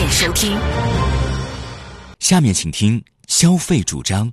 线收听。 下面请听消费主张。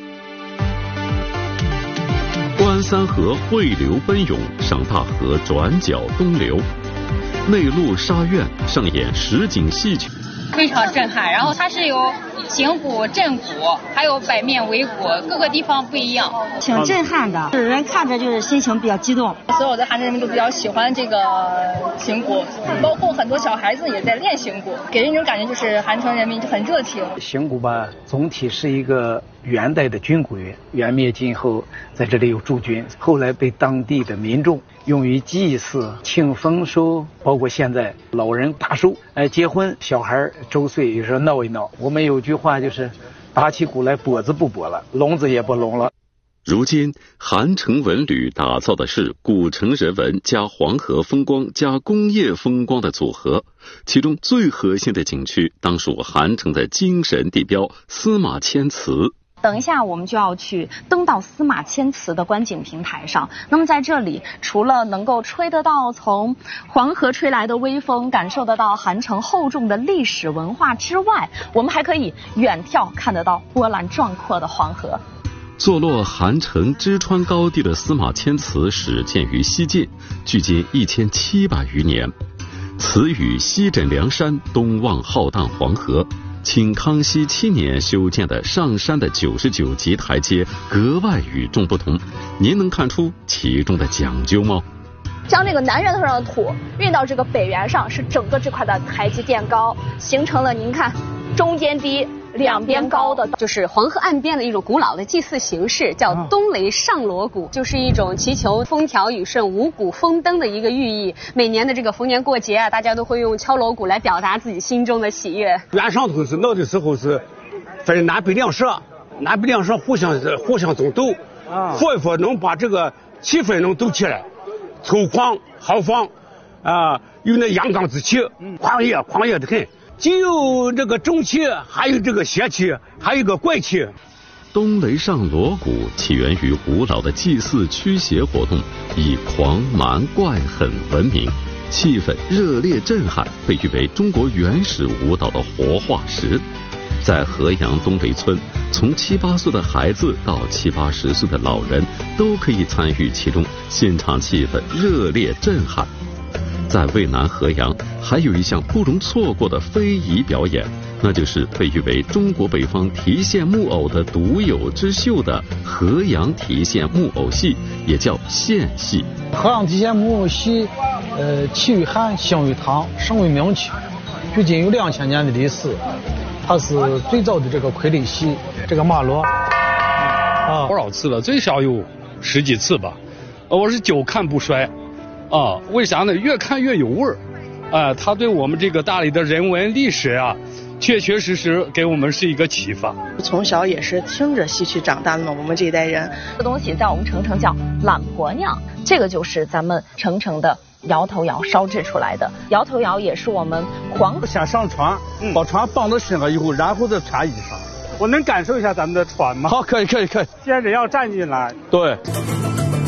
观三河汇流奔涌，上大河转角东流，内陆沙苑上演实景戏曲， 非常震撼。然后它是有形鼓、阵鼓，还有百面围鼓，各个地方不一样， 挺震撼的。人看着就是心情比较激动。 所有的韩城人民都比较喜欢这个形鼓，包括很多小孩子也在练形鼓，给人一种感觉就是韩城人民就很热情。 形鼓吧，总体是一个元代的军鼓乐，元灭金后在这里有驻军，后来被当地的民众用于祭祀、庆丰收，包括现在老人大寿，结婚小孩周岁有时候闹一闹。我们有句话就是打起鼓来脖子不拨了，聋子也不聋了。 如今韩城文旅打造的是古城人文加黄河风光加工业风光的组合，其中最核心的景区当属韩城的精神地标司马迁祠。 等一下我们就要去登到司马迁祠的观景平台上，那么在这里除了能够吹得到从黄河吹来的微风，感受得到韩城厚重的历史文化之外，我们还可以远眺看得到波澜壮阔的黄河。 坐落韩城知川高地的司马迁祠始建于西晋，距今1700余年。祠与西枕梁山，东望浩荡黄河。清康熙7年修建的上山的99级台阶格外与众不同，您能看出其中的讲究吗？ 将这个南源头上的土运到这个北源上，使整个这块的台阶垫高，形成了您看中间低两边高的， 就是黄河岸边的一种古老的祭祀形式，叫冬雷上锣鼓，就是一种祈求风调雨顺、五谷丰登的一个寓意。每年的这个逢年过节啊，大家都会用敲锣鼓来表达自己心中的喜悦。 原上头是闹的时候是分南北两社，南北两社互相争斗，佛一佛能把这个气氛能斗起来，粗犷豪放有那阳刚之气，狂野的很。既有这个正气，还有这个邪气，还有个怪气。 冬雷上锣鼓起源于古老的祭祀驱邪活动，以狂蛮怪狠闻名，气氛热烈震撼，被誉为中国原始舞蹈的活化石。在河阳东雷村，从7、8岁的孩子到70、80岁的老人都可以参与其中，现场气氛热烈震撼。在渭南河阳还有一项不容错过的非遗表演，那就是被誉为中国北方提线木偶的独有之秀的河阳提线木偶戏，也叫线戏。 河阳提线木偶戏起于汉，兴于唐，盛为名曲，距今有2000年的历史。它是最早的这个傀儡戏，这个马罗多少次了？最少有10几次吧。我是久看不衰。为啥呢？越看越有味儿，它对我们这个大理的人文历史啊，确确实实给我们是一个启发。 从小也是听着戏曲长大的嘛，我们这一代人。 这东西在我们澄城叫懒婆娘，这个就是咱们澄城的摇头窑烧制出来的。摇头窑也是我们先上船，把船绑到身上以后，然后再穿衣裳。我能感受一下咱们的船吗？ 好，可以。 先人要站进来。 对。